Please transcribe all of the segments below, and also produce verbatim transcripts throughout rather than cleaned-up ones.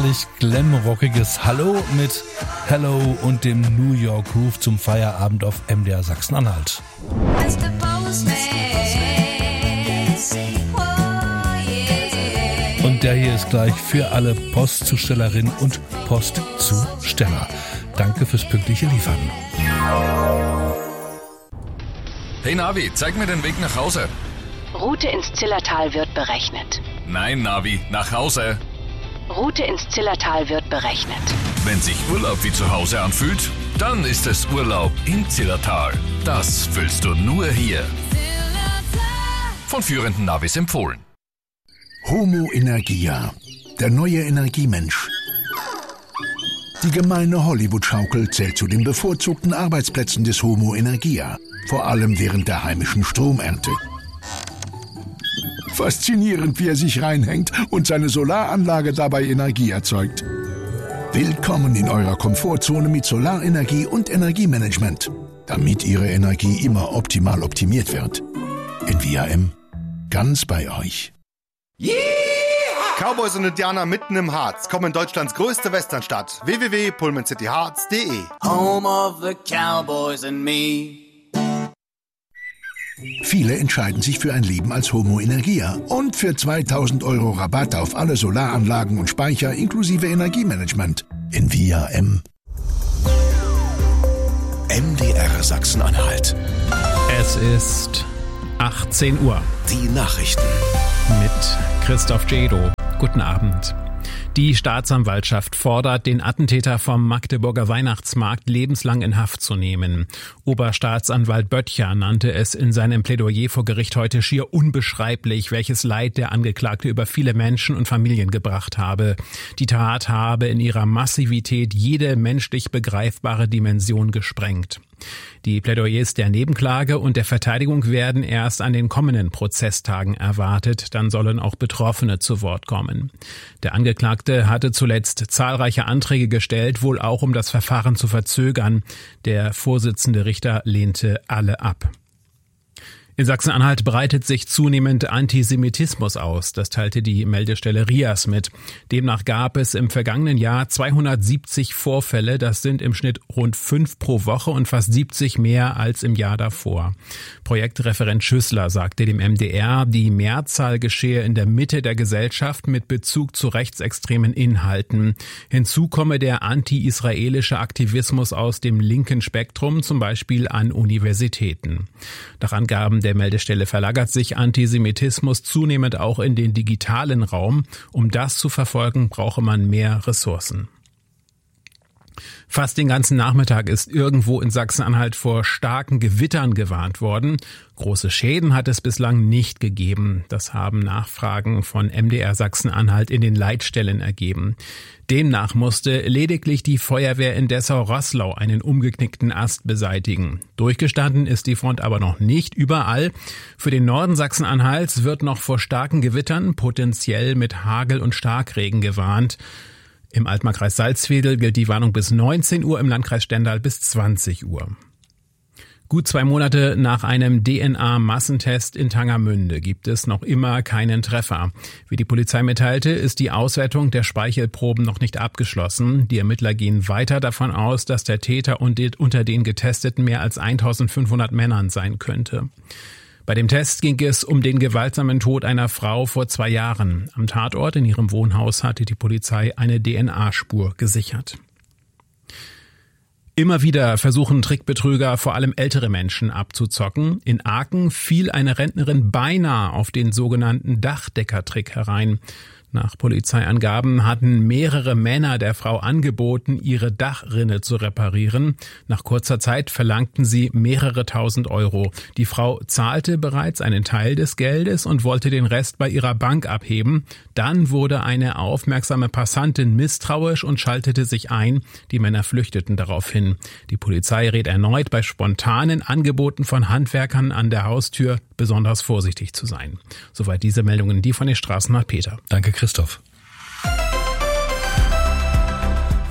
herrlich glamrockiges Hallo mit Hello und dem New York Groove zum Feierabend auf M D R Sachsen-Anhalt. Und der hier ist gleich für alle Postzustellerinnen und Postzusteller. Danke fürs pünktliche Liefern. Hey Navi, zeig mir den Weg nach Hause. Route ins Zillertal wird berechnet. Nein, Navi, nach Hause. Route ins Zillertal wird berechnet. Wenn sich Urlaub wie zu Hause anfühlt, dann ist es Urlaub im Zillertal. Das fühlst du nur hier. Von führenden Navis empfohlen. Homo Energia, der neue Energiemensch. Die gemeine Hollywood-Schaukel zählt zu den bevorzugten Arbeitsplätzen des Homo Energia, vor allem während der heimischen Stromernte. Faszinierend, wie er sich reinhängt und seine Solaranlage dabei Energie erzeugt. Willkommen in eurer Komfortzone mit Solarenergie und Energiemanagement, damit Ihre Energie immer optimal optimiert wird. Envia M, ganz bei euch. Yeah! Cowboys und Indianer mitten im Harz kommen in Deutschlands größte Westernstadt. w w w punkt pullman city harz punkt de Home of the Cowboys and me. Viele entscheiden sich für ein Leben als Homo Energia und für zweitausend Euro Rabatt auf alle Solaranlagen und Speicher inklusive Energiemanagement. Envia M. M D R Sachsen-Anhalt. Es ist achtzehn Uhr. Die Nachrichten. Mit Christoph Jedo. Guten Abend. Die Staatsanwaltschaft fordert, den Attentäter vom Magdeburger Weihnachtsmarkt lebenslang in Haft zu nehmen. Oberstaatsanwalt Böttcher nannte es in seinem Plädoyer vor Gericht heute schier unbeschreiblich, welches Leid der Angeklagte über viele Menschen und Familien gebracht habe. Die Tat habe in ihrer Massivität jede menschlich begreifbare Dimension gesprengt. Die Plädoyers der Nebenklage und der Verteidigung werden erst an den kommenden Prozesstagen erwartet. Dann sollen auch Betroffene zu Wort kommen. Der Angeklagte hatte zuletzt zahlreiche Anträge gestellt, wohl auch um das Verfahren zu verzögern. Der Vorsitzende Richter lehnte alle ab. In Sachsen-Anhalt breitet sich zunehmend Antisemitismus aus. Das teilte die Meldestelle RIAS mit. Demnach gab es im vergangenen Jahr zweihundertsiebzig Vorfälle. Das sind im Schnitt rund fünf pro Woche und fast siebzig mehr als im Jahr davor. Projektreferent Schüssler sagte dem M D R, die Mehrzahl geschehe in der Mitte der Gesellschaft mit Bezug zu rechtsextremen Inhalten. Hinzu komme der anti-israelische Aktivismus aus dem linken Spektrum, zum Beispiel an Universitäten. Nach Angaben der Meldestelle verlagert sich Antisemitismus zunehmend auch in den digitalen Raum. Um das zu verfolgen, brauche man mehr Ressourcen. Fast den ganzen Nachmittag ist irgendwo in Sachsen-Anhalt vor starken Gewittern gewarnt worden. Große Schäden hat es bislang nicht gegeben. Das haben Nachfragen von M D R Sachsen-Anhalt in den Leitstellen ergeben. Demnach musste lediglich die Feuerwehr in Dessau-Roßlau einen umgeknickten Ast beseitigen. Durchgestanden ist die Front aber noch nicht überall. Für den Norden Sachsen-Anhalts wird noch vor starken Gewittern, potenziell mit Hagel und Starkregen gewarnt. Im Altmarkkreis Salzwedel gilt die Warnung bis neunzehn Uhr, im Landkreis Stendal bis zwanzig Uhr. Gut zwei Monate nach einem D N A-Massentest in Tangermünde gibt es noch immer keinen Treffer. Wie die Polizei mitteilte, ist die Auswertung der Speichelproben noch nicht abgeschlossen. Die Ermittler gehen weiter davon aus, dass der Täter unter den Getesteten mehr als eintausendfünfhundert Männern sein könnte. Bei dem Test ging es um den gewaltsamen Tod einer Frau vor zwei Jahren. Am Tatort in ihrem Wohnhaus hatte die Polizei eine D N A-Spur gesichert. Immer wieder versuchen Trickbetrüger vor allem ältere Menschen abzuzocken. In Aachen fiel eine Rentnerin beinahe auf den sogenannten Dachdeckertrick herein. Nach Polizeiangaben hatten mehrere Männer der Frau angeboten, ihre Dachrinne zu reparieren. Nach kurzer Zeit verlangten sie mehrere tausend Euro. Die Frau zahlte bereits einen Teil des Geldes und wollte den Rest bei ihrer Bank abheben. Dann wurde eine aufmerksame Passantin misstrauisch und schaltete sich ein. Die Männer flüchteten daraufhin. Die Polizei rät erneut, bei spontanen Angeboten von Handwerkern an der Haustür besonders vorsichtig zu sein. Soweit diese Meldungen, die von den Straßen nach Peter. Danke, Christoph.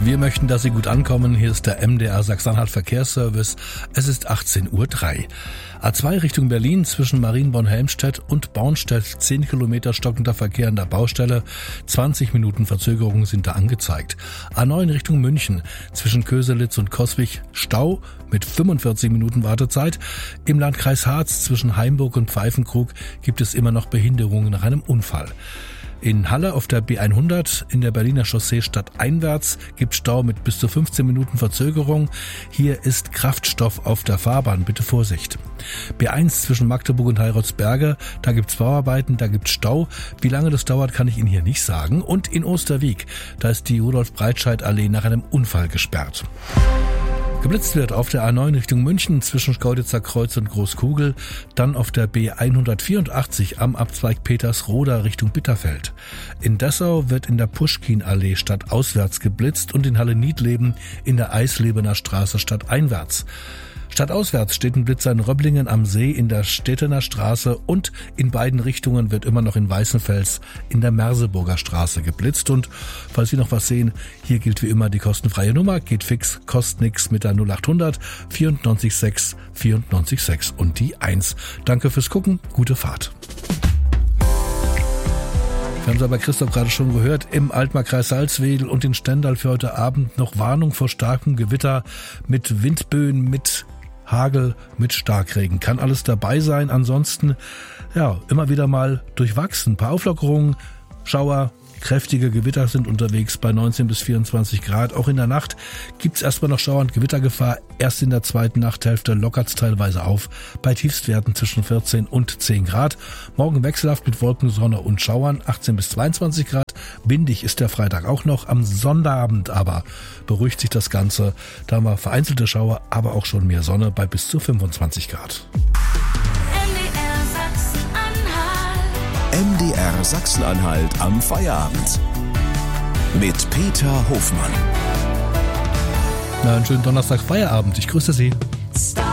Wir möchten, dass Sie gut ankommen. Hier ist der M D R Sachsen-Anhalt Verkehrsservice. Es ist achtzehn Uhr drei. A zwei Richtung Berlin zwischen Marienborn-Helmstedt und Bornstedt. zehn Kilometer stockender Verkehr an der Baustelle. zwanzig Minuten Verzögerung sind da angezeigt. A neun Richtung München zwischen Köselitz und Coswig. Stau mit fünfundvierzig Minuten Wartezeit. Im Landkreis Harz zwischen Haimburg und Pfeifenkrug gibt es immer noch Behinderungen nach einem Unfall. In Halle auf der B hundert in der Berliner Chaussee stadteinwärts gibt Stau mit bis zu fünfzehn Minuten Verzögerung. Hier ist Kraftstoff auf der Fahrbahn, bitte Vorsicht. B eins zwischen Magdeburg und Heiratsberge, da gibt's Bauarbeiten, da gibt's Stau. Wie lange das dauert, kann ich Ihnen hier nicht sagen. Und in Osterwieck, da ist die Rudolf-Breitscheid-Allee nach einem Unfall gesperrt. Geblitzt wird auf der A neun Richtung München zwischen Schkeuditzer Kreuz und Großkugel, dann auf der B hundertvierundachtzig am Abzweig Petersroda Richtung Bitterfeld. In Dessau wird in der Puschkin-Allee stadtauswärts geblitzt und in Halle-Niedleben in der Eislebener Straße stadteinwärts. Stadtauswärts steht ein Blitzer in Röblingen am See in der Stettener Straße und in beiden Richtungen wird immer noch in Weißenfels in der Merseburger Straße geblitzt. Und falls Sie noch was sehen, hier gilt wie immer die kostenfreie Nummer, geht fix, kostet nix mit der null achthundert vierundneunzig sechs vierundneunzig sechs und die eins. Danke fürs Gucken, gute Fahrt. Wir haben es aber Christoph gerade schon gehört, im Altmarkkreis Salzwedel und in Stendal für heute Abend noch Warnung vor starkem Gewitter mit Windböen, mit Hagel, mit Starkregen. Kann alles dabei sein. Ansonsten, ja, immer wieder mal durchwachsen. Ein paar Auflockerungen, Schauer, kräftige Gewitter sind unterwegs bei neunzehn bis vierundzwanzig Grad. Auch in der Nacht gibt's erstmal noch Schauer und Gewittergefahr. Erst in der zweiten Nachthälfte lockert's teilweise auf bei Tiefstwerten zwischen vierzehn und zehn Grad. Morgen wechselhaft mit Wolken, Sonne und Schauern, achtzehn bis zweiundzwanzig Grad. Windig ist der Freitag auch noch. Am Sonnabend aber beruhigt sich das Ganze. Da haben wir vereinzelte Schauer, aber auch schon mehr Sonne bei bis zu fünfundzwanzig Grad. M D R Sachsen-Anhalt am Feierabend. Mit Peter Hofmann. Na, einen schönen Donnerstag Feierabend. Ich grüße Sie.